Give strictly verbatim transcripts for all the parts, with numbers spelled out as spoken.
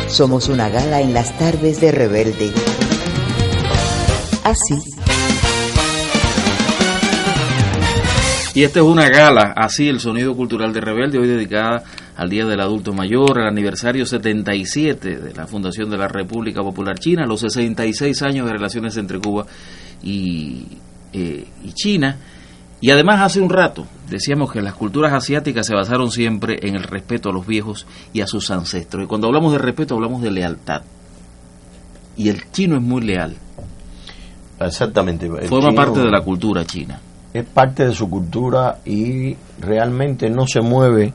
Somos una gala en las tardes de Rebelde. Así. Y esta es una gala, así, el sonido cultural de Rebelde, hoy dedicada al Día del Adulto Mayor, al aniversario setenta y siete de la fundación de la República Popular China, los sesenta y seis años de relaciones entre Cuba y, eh, y China. Y además, hace un rato decíamos que las culturas asiáticas se basaron siempre en el respeto a los viejos y a sus ancestros. Y cuando hablamos de respeto, hablamos de lealtad. Y el chino es muy leal. Exactamente. El Forma chino parte de la cultura china. Es parte de su cultura y realmente no se mueve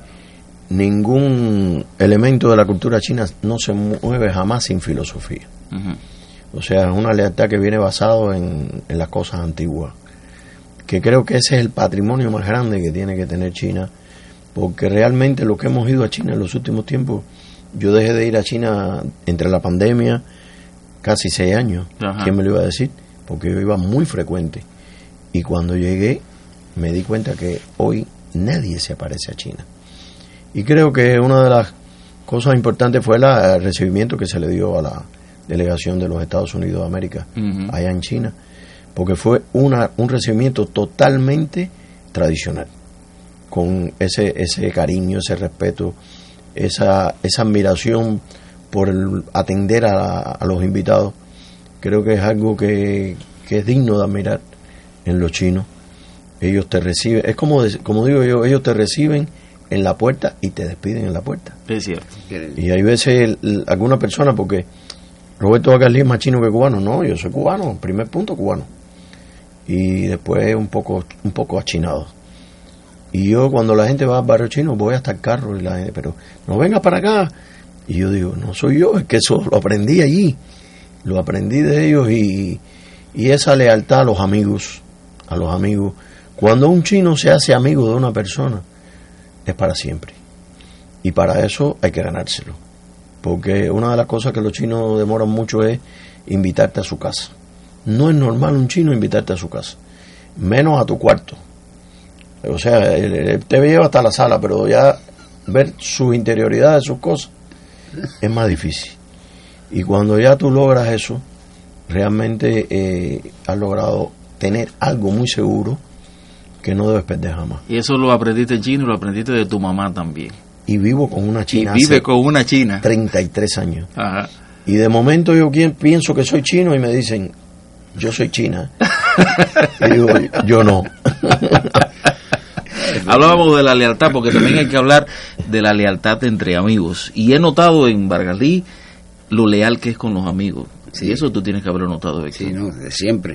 ningún elemento de la cultura china, no se mueve jamás sin filosofía. Uh-huh. O sea, es una lealtad que viene basado en, en las cosas antiguas, que creo que ese es el patrimonio más grande que tiene que tener China, porque realmente lo que hemos ido a China en los últimos tiempos, yo dejé de ir a China entre la pandemia, casi seis años. Ajá. ¿Quién me lo iba a decir? Porque yo iba muy frecuente. Y cuando llegué, me di cuenta que hoy nadie se parece a China. Y creo que una de las cosas importantes fue la, el recibimiento que se le dio a la delegación de los Estados Unidos de América, uh-huh, allá en China, porque fue una, un recibimiento totalmente tradicional, con ese, ese cariño, ese respeto, esa, esa admiración por el atender a, a los invitados. Creo que es algo que, que es digno de admirar en los chinos. Ellos te reciben, es como, como digo yo, ellos te reciben en la puerta y te despiden en la puerta. Es cierto. Y hay veces el, alguna persona, porque Roberto Bacalí es más chino que cubano. No, yo soy cubano, primer punto cubano. Y después un poco un poco achinado. Y yo cuando la gente va al barrio chino voy hasta el carro y la gente, pero no vengas para acá. Y yo digo, no soy yo, es que eso lo aprendí allí. Lo aprendí de ellos y, y esa lealtad a los amigos, a los amigos. Cuando un chino se hace amigo de una persona, es para siempre. Y para eso hay que ganárselo. Porque una de las cosas que los chinos demoran mucho es invitarte a su casa. No es normal un chino invitarte a su casa, menos a tu cuarto. O sea, él, él te lleva hasta la sala, pero ya ver sus interioridades, sus cosas, es más difícil. Y cuando ya tú logras eso, realmente eh, has logrado tener algo muy seguro que no debes perder jamás. Y eso lo aprendiste en chino y lo aprendiste de tu mamá también. Y vivo con una china. Y vive con una china. treinta y tres años. Ajá. Y de momento yo pienso que soy chino y me dicen, yo soy china. Y digo, yo no. Hablábamos de la lealtad, porque también hay que hablar de la lealtad entre amigos. Y he notado en Bargalí lo leal que es con los amigos. Sí. Y eso tú tienes que haberlo notado, Víctor. Sí, no, de siempre.